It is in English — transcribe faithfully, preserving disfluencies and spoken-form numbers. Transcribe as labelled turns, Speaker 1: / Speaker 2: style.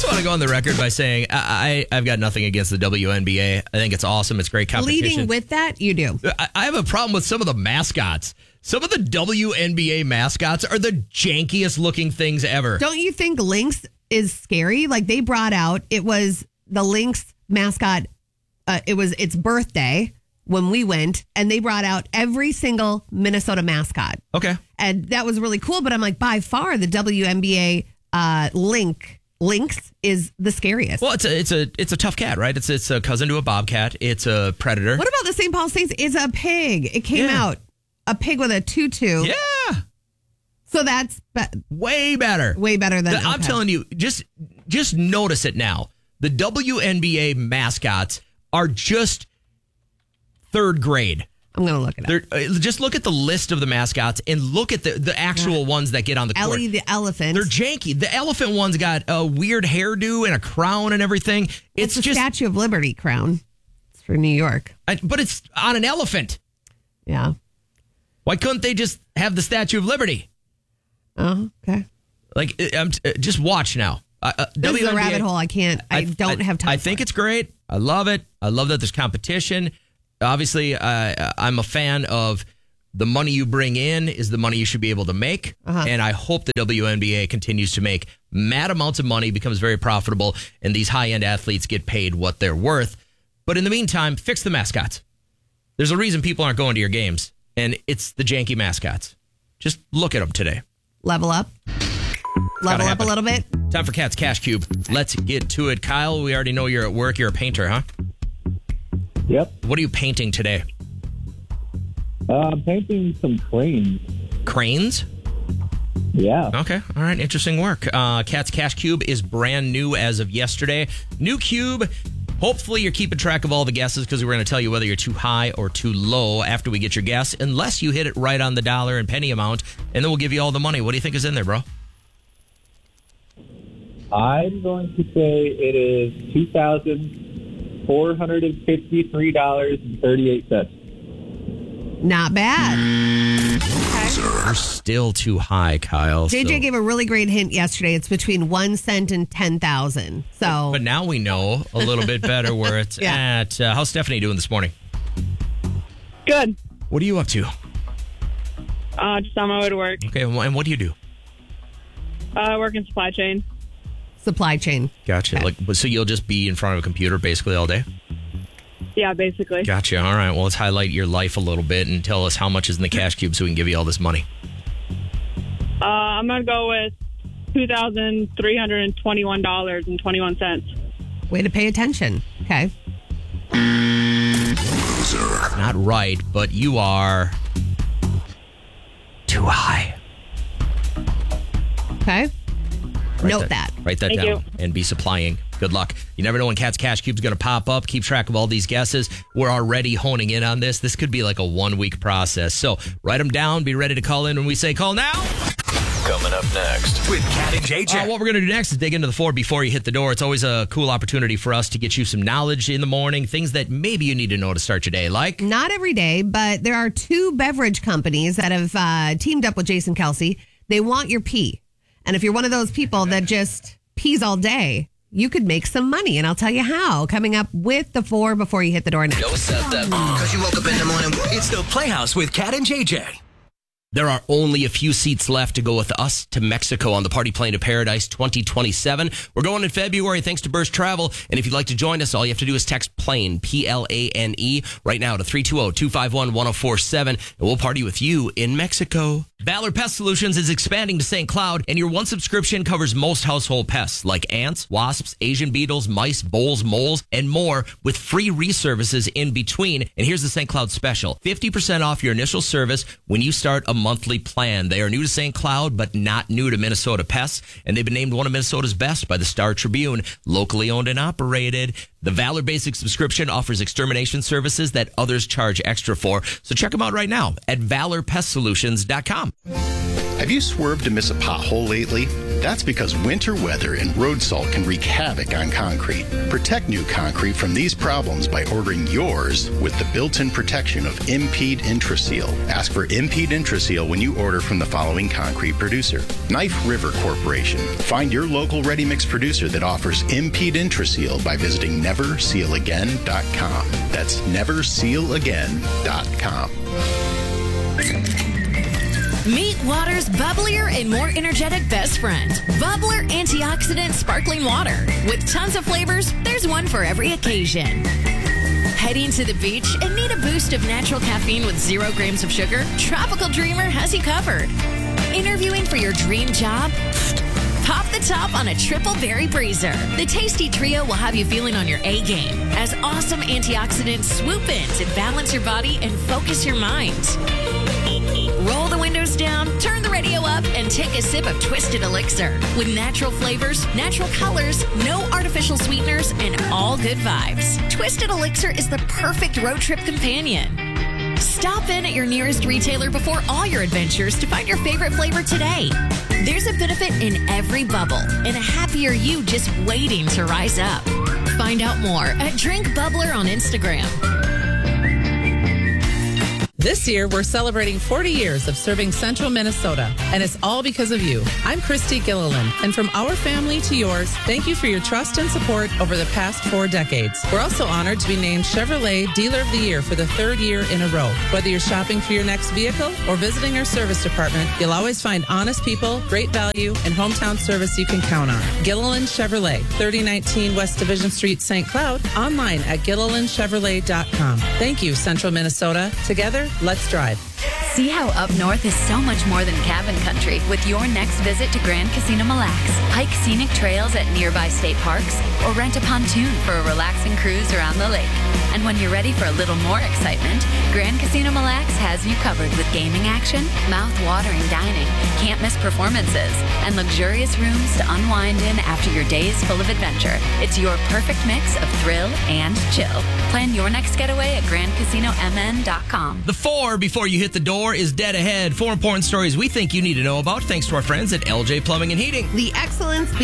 Speaker 1: just want to go on the record by saying I, I, I've got nothing against the W N B A. I think it's awesome. It's great competition.
Speaker 2: Leading with that, you do.
Speaker 1: I, I have a problem with some of the mascots. Some of the W N B A mascots are the jankiest looking things ever.
Speaker 2: Don't you think Lynx is scary? Like they brought out, it was the Lynx mascot. Uh, it was its birthday when we went, and they brought out every single Minnesota mascot.
Speaker 1: Okay.
Speaker 2: And that was really cool. But I'm like, by far, the W N B A uh, Link Lynx is the scariest.
Speaker 1: Well, it's a it's a it's a tough cat, right? It's it's a cousin to a bobcat. It's a predator.
Speaker 2: What about the Saint Paul Saints? It's a pig. It came
Speaker 1: Yeah.
Speaker 2: out a pig with a tutu.
Speaker 1: Yeah.
Speaker 2: So that's be-
Speaker 1: way better.
Speaker 2: way better than.
Speaker 1: I'm
Speaker 2: okay.
Speaker 1: telling you, just just notice it now. The W N B A mascots are just third grade.
Speaker 2: I'm going to look it up.
Speaker 1: They're, uh, just look at the list of the mascots and look at the, the actual yeah. ones that get on the court.
Speaker 2: Ellie the elephant.
Speaker 1: They're janky. The elephant one's got a weird hairdo and a crown and everything. It's,
Speaker 2: it's a
Speaker 1: just
Speaker 2: Statue of Liberty crown. It's for New York.
Speaker 1: I, but it's on an elephant.
Speaker 2: Yeah.
Speaker 1: Why couldn't they just have the Statue of Liberty?
Speaker 2: Oh, okay.
Speaker 1: Like, I'm, uh, just watch now. Uh, uh,
Speaker 2: this
Speaker 1: W N B A,
Speaker 2: is a rabbit hole. I can't. I, I don't
Speaker 1: I,
Speaker 2: have time.
Speaker 1: I think
Speaker 2: it.
Speaker 1: it's great. I love it. I love that there's competition. Obviously, uh, I'm a fan of the money you bring in is the money you should be able to make. Uh-huh. And I hope the W N B A continues to make mad amounts of money, becomes very profitable, and these high-end athletes get paid what they're worth. But in the meantime, fix the mascots. There's a reason people aren't going to your games, and it's the janky mascots. Just look at them today.
Speaker 2: Level up. Level up a little bit.
Speaker 1: Time for Cat's Cash Cube. Let's get to it. Kyle, we already know you're at work. You're a painter, huh?
Speaker 3: Yep.
Speaker 1: What are you painting today?
Speaker 3: Uh, I'm painting some cranes.
Speaker 1: Cranes?
Speaker 3: Yeah.
Speaker 1: Okay. All right. Interesting work. Uh, Cat's Cash Cube is brand new as of yesterday. New cube. Hopefully you're keeping track of all the guesses because we're going to tell you whether you're too high or too low after we get your guess, unless you hit it right on the dollar and penny amount, and then we'll give you all the money. What do you think is in there, bro?
Speaker 3: I'm going to say it is two thousand four hundred fifty-three dollars and thirty-eight cents.
Speaker 2: Not bad.
Speaker 1: Okay. You're still too high, Kyle.
Speaker 2: J J
Speaker 1: so.
Speaker 2: gave a really great hint yesterday. It's between one cent and ten thousand. So,
Speaker 1: but now we know a little bit better where it's
Speaker 2: yeah.
Speaker 1: at. Uh, how's Stephanie doing this morning?
Speaker 4: Good.
Speaker 1: What are you up to?
Speaker 4: Uh, just on my way to work.
Speaker 1: Okay, and what do you do?
Speaker 4: Uh, I work in supply chain.
Speaker 2: Supply chain.
Speaker 1: Gotcha.
Speaker 2: Okay.
Speaker 1: Like, so you'll just be in front of a computer basically all day?
Speaker 4: Yeah, basically.
Speaker 1: Gotcha. All right. Well, let's highlight your life a little bit and tell us how much is in the cash cube so we can give you all this money.
Speaker 4: Uh, I'm going to go with two thousand three hundred twenty-one dollars and twenty-one cents.
Speaker 2: Way to pay attention. Okay.
Speaker 1: It's not right, but you are too high.
Speaker 2: Okay.
Speaker 1: Write
Speaker 2: Note that.
Speaker 1: that. Write that
Speaker 4: Thank
Speaker 1: down
Speaker 4: you.
Speaker 1: and be supplying. Good luck. You never know when Cat's Cash Cube is going to pop up. Keep track of all these guesses. We're already honing in on this. This could be like a one-week process. So write them down. Be ready to call in when we say call now.
Speaker 5: Coming up next with Cat and J J.
Speaker 1: Uh, what we're going to do next is dig into the floor before you hit the door. It's always a cool opportunity for us to get you some knowledge in the morning, things that maybe you need to know to start your day, like...
Speaker 2: Not every day, but there are two beverage companies that have uh, teamed up with Jason Kelsey. They want your pee. And if you're one of those people that just pees all day, you could make some money. And I'll tell you how. Coming up with the four before you hit the door next.
Speaker 5: Yo, what's up, that? Because you woke up in the morning. It's the Playhouse with Cat and J J.
Speaker 1: There are only a few seats left to go with us to Mexico on the Party Plane to Paradise twenty twenty-seven. We're going in February thanks to Burst Travel. And if you'd like to join us, all you have to do is text PLANE, P L A N E, right now to three two zero, two five one, one zero four seven. And we'll party with you in Mexico. Valor Pest Solutions is expanding to Saint Cloud, and your one subscription covers most household pests like ants, wasps, Asian beetles, mice, voles, moles, and more with free reservices in between. And here's the Saint Cloud special. fifty percent off your initial service when you start a monthly plan. They are new to Saint Cloud, but not new to Minnesota pests, and they've been named one of Minnesota's best by the Star Tribune, locally owned and operated. The Valor Basic subscription offers extermination services that others charge extra for. So check them out right now at valor pest solutions dot com.
Speaker 6: Have you swerved to miss a pothole lately? That's because winter weather and road salt can wreak havoc on concrete. Protect new concrete from these problems by ordering yours with the built-in protection of Impede Intraseal. Ask for Impede Intraseal when you order from the following concrete producer: Knife River Corporation. Find your local ready-mix producer that offers Impede Intraseal by visiting never seal again dot com. That's never seal again dot com.
Speaker 7: Meet water's bubblier and more energetic best friend, Bubbler Antioxidant Sparkling Water. With tons of flavors, there's one for every occasion. Heading to the beach and need a boost of natural caffeine with zero grams of sugar? Tropical Dreamer has you covered. Interviewing for your dream job? Pop the top on a triple berry breezer. The tasty trio will have you feeling on your A game as awesome antioxidants swoop in to balance your body and focus your mind. Roll the windows down, turn the radio up, and take a sip of Twisted Elixir. With natural flavors, natural colors, no artificial sweeteners, and all good vibes. Twisted Elixir is the perfect road trip companion. Stop in at your nearest retailer before all your adventures to find your favorite flavor today. There's a benefit in every bubble and a happier you just waiting to rise up. Find out more at Drink Bubbler on Instagram.
Speaker 8: This year, we're celebrating forty years of serving Central Minnesota, and it's all because of you. I'm Christy Gilliland, and from our family to yours, thank you for your trust and support over the past four decades. We're also honored to be named Chevrolet Dealer of the Year for the third year in a row. Whether you're shopping for your next vehicle or visiting our service department, you'll always find honest people, great value, and hometown service you can count on. Gilliland Chevrolet, thirty nineteen West Division Street, Saint Cloud, online at gilliland chevrolet dot com. Thank you, Central Minnesota. Together, let's drive.
Speaker 9: See how up north is so much more than cabin country with your next visit to Grand Casino Mille Lacs. Hike scenic trails at nearby state parks or rent a pontoon for a relaxing cruise around the lake. And when you're ready for a little more excitement, Grand Casino Mille Lacs has you covered with gaming action, mouth-watering dining, can't-miss performances, and luxurious rooms to unwind in after your day is full of adventure. It's your perfect mix of thrill and chill. Plan your next getaway at grand casino m n dot com.
Speaker 1: The four before you hit the door is dead ahead. Four important stories we think you need to know about thanks to our friends at L J Plumbing and Heating.
Speaker 2: The excellence